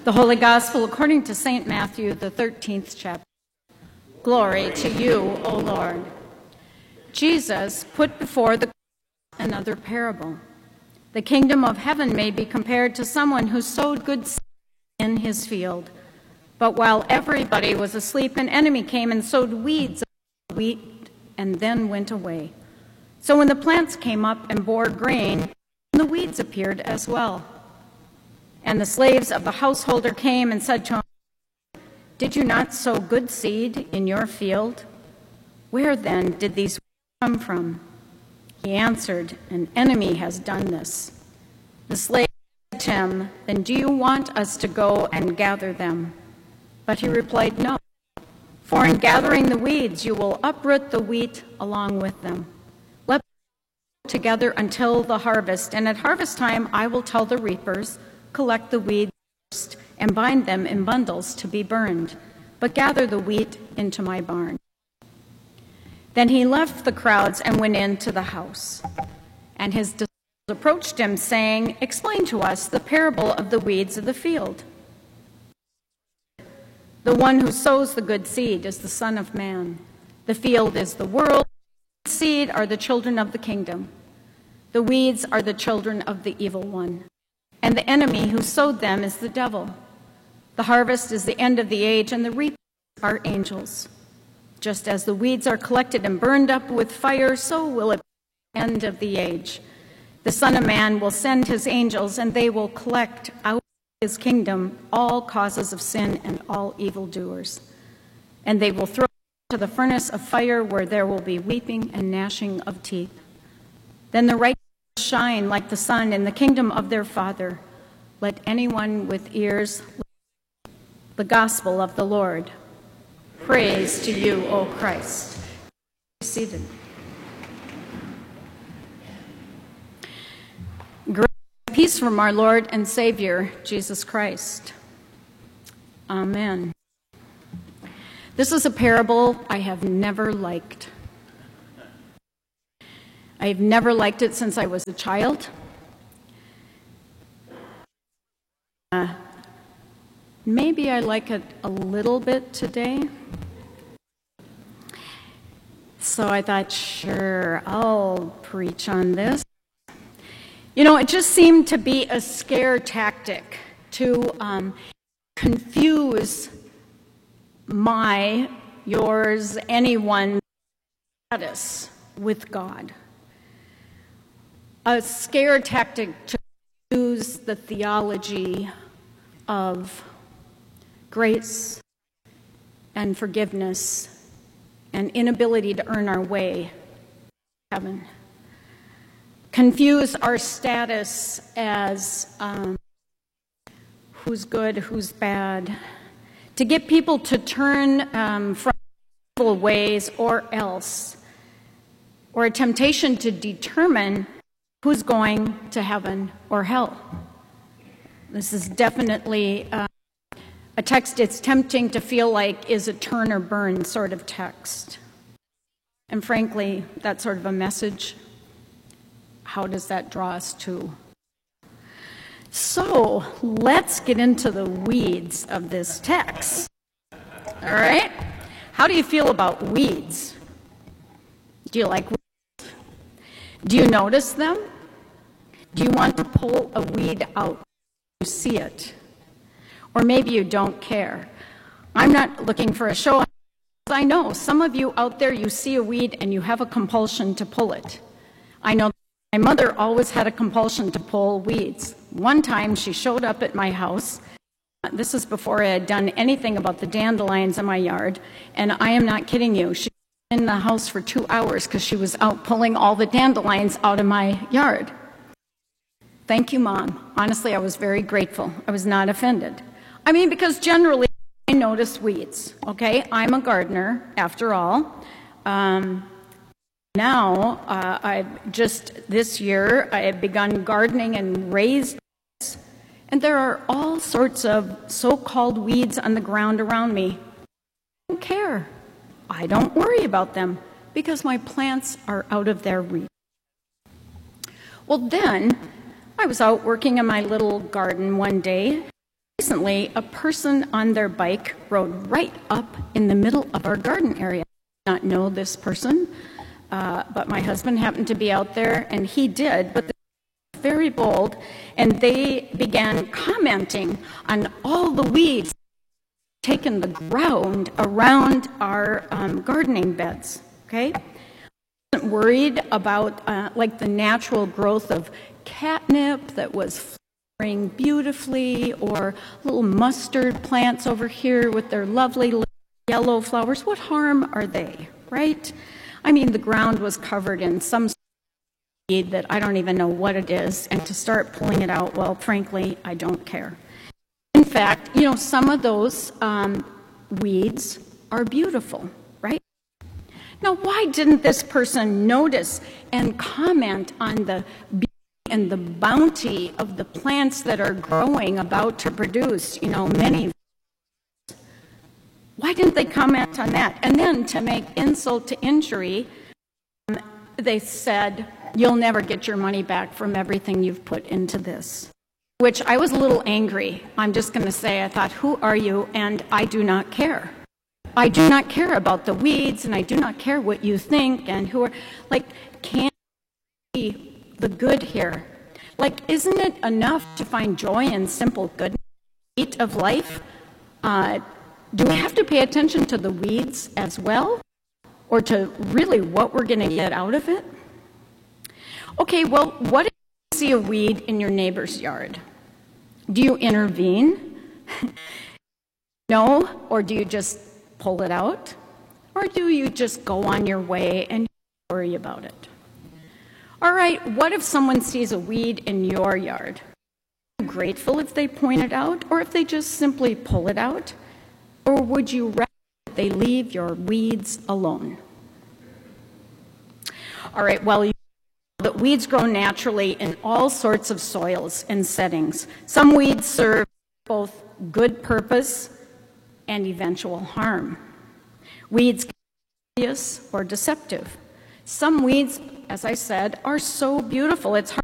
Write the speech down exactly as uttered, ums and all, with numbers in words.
The Holy Gospel according to Saint Matthew, the thirteenth chapter. Glory to you, O Lord. Jesus put before the another parable. The kingdom of heaven may be compared to someone who sowed good seed in his field. But while everybody was asleep, an enemy came and sowed weeds of wheat and then went away. So when the plants came up and bore grain, the weeds appeared as well. And the slaves of the householder came and said to him, "Did you not sow good seed in your field? Where then did these weeds come from?" He answered, "An enemy has done this." The slave said to him, "Then do you want us to go and gather them?" But he replied, "No, for in gathering the weeds you will uproot the wheat along with them. Let them go together until the harvest, and at harvest time I will tell the reapers, 'Collect the weeds first and bind them in bundles to be burned, but gather the wheat into my barn.'" Then he left the crowds and went into the house. And his disciples approached him, saying, "Explain to us the parable of the weeds of the field." "The one who sows the good seed is the Son of Man. The field is the world. The seed are the children of the kingdom. The weeds are the children of the evil one. And the enemy who sowed them is the devil. The harvest is the end of the age, and the reapers are angels. Just as the weeds are collected and burned up with fire, so will it be at the end of the age. The Son of Man will send his angels, and they will collect out of his kingdom all causes of sin and all evildoers. And they will throw into the furnace of fire, where there will be weeping and gnashing of teeth. Then the righteous will shine like the sun in the kingdom of their Father. Let anyone with ears listen. The gospel of the Lord. Praise to you, O Christ." Be seated. Grace and peace from our Lord and Savior, Jesus Christ. Amen. This is a parable I have never liked. I've never liked it since I was a child. Uh, maybe I like it a little bit today. So I thought, sure, I'll preach on this. You know, it just seemed to be a scare tactic to um, confuse my, yours, anyone's status with God. A scare tactic to use the theology of grace and forgiveness and inability to earn our way to heaven. Confuse our status as um, who's good, who's bad, to get people to turn um, from evil ways or else, or a temptation to determine who's going to heaven or hell. This is definitely uh, a text it's tempting to feel like is a turn or burn sort of text. And frankly, that sort of a message, how does that draw us to? So let's get into the weeds of this text. All right? How do you feel about weeds? Do you like weeds? Do you notice them? Do you want to pull a weed out when you see it? Or maybe you don't care. I'm not looking for a show. I know some of you out there, you see a weed and you have a compulsion to pull it. I know my mother always had a compulsion to pull weeds. One time she showed up at my house. This is before I had done anything about the dandelions in my yard. And I am not kidding you. She was in the house for two hours because she was out pulling all the dandelions out of my yard. Thank you, Mom. Honestly, I was very grateful. I was not offended. I mean, because generally I notice weeds, okay? I'm a gardener, after all. Um, now, uh, I've just, this year, I have begun gardening and raised beds, and there are all sorts of so-called weeds on the ground around me. I don't care. I don't worry about them because my plants are out of their reach. Well, then, I was out working in my little garden one day. recently, a person on their bike rode right up in the middle of our garden area. I did not know this person, uh, but my husband happened to be out there, and he did. But they were very bold, and they began commenting on all the weeds taken the ground around our um, gardening beds. Okay, I wasn't worried about uh, like the natural growth of catnip that was flowering beautifully, or little mustard plants over here with their lovely yellow flowers. What harm are they, right? I mean, the ground was covered in some weed that I don't even know what it is, and to start pulling it out, well, frankly, I don't care. In fact, you know, some of those um, weeds are beautiful, right? Now, why didn't this person notice and comment on the beauty and the bounty of the plants that are growing, about to produce, you know, many? Why didn't they comment on that? And then, to make insult to injury, um, they said, "You'll never get your money back from everything you've put into this." Which I was a little angry. I'm just going to say, I thought, who are you? And I do not care. I do not care about the weeds, and I do not care what you think, and who are, like, can't see the good here. Like, isn't it enough to find joy in simple goodness of life? Uh, do we have to pay attention to the weeds as well? Or to really what we're going to get out of it? Okay, well, what if you see a weed in your neighbor's yard? Do you intervene? No? Or do you just pull it out? Or do you just go on your way and worry about it? All right, what if someone sees a weed in your yard? Are you grateful if they point it out, or if they just simply pull it out? Or would you rather they leave your weeds alone? All right, well, you that weeds grow naturally in all sorts of soils and settings. Some weeds serve both good purpose and eventual harm. Weeds can be obvious or deceptive. Some weeds, as I said, are so beautiful it's hard